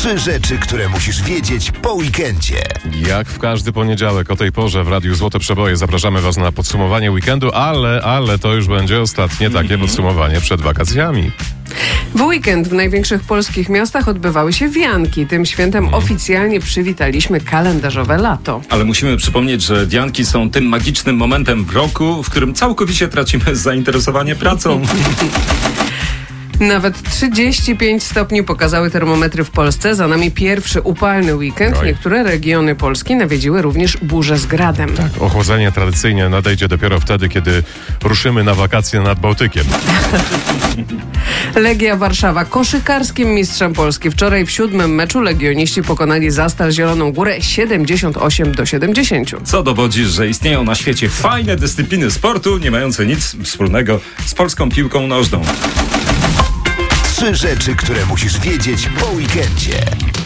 Trzy rzeczy, które musisz wiedzieć po weekendzie. Jak w każdy poniedziałek o tej porze w Radiu Złote Przeboje zapraszamy Was na podsumowanie weekendu, ale to już będzie ostatnie takie podsumowanie przed wakacjami. W weekend w największych polskich miastach odbywały się wianki. Tym świętem oficjalnie przywitaliśmy kalendarzowe lato. Ale musimy przypomnieć, że wianki są tym magicznym momentem w roku, w którym całkowicie tracimy zainteresowanie pracą. Nawet 35 stopni pokazały termometry w Polsce. Za nami pierwszy upalny weekend. Oj. Niektóre regiony Polski nawiedziły również burze z gradem. Tak, ochłodzenie tradycyjnie nadejdzie dopiero wtedy, kiedy ruszymy na wakacje nad Bałtykiem. Legia Warszawa koszykarskim mistrzem Polski. Wczoraj w 7. meczu legioniści pokonali Zastal Zieloną Górę 78-70. Co dowodzi, że istnieją na świecie fajne dyscypliny sportu, nie mające nic wspólnego z polską piłką nożną. Trzy rzeczy, które musisz wiedzieć po weekendzie.